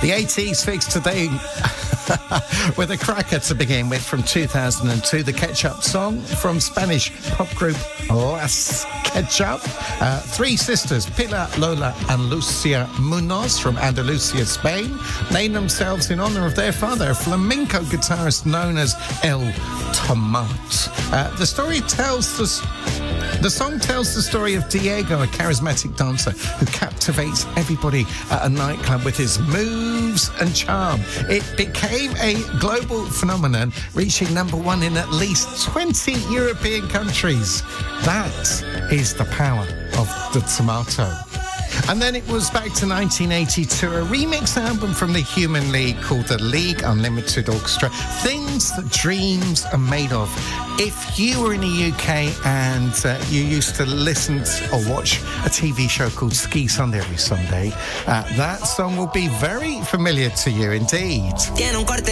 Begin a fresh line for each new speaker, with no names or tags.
The 80s fixed today with a cracker to begin with from 2002, the Ketchup song from Spanish pop group Las Ketchup. Three sisters, Pilar, Lola and Lucia Munoz from Andalusia, Spain, named themselves in honor of their father, a flamenco guitarist known as El Tomat. The song tells the story of Diego, a charismatic dancer who captivates everybody at a nightclub with his moves and charm. It became a global phenomenon, reaching #1 in at least 20 European countries. That is the power of the tomato. And then it was back to 1982, a remix album from the Human League called the League Unlimited Orchestra, Things That Dreams Are Made Of. If you were in the UK and you used to listen to or watch a TV show called Ski Sunday every Sunday, that song will be very familiar to you indeed.